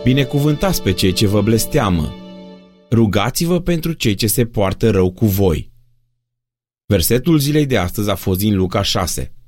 Binecuvântați pe cei ce vă blesteamă. Rugați-vă pentru cei ce se poartă rău cu voi. Versetul zilei de astăzi a fost din Luca 6.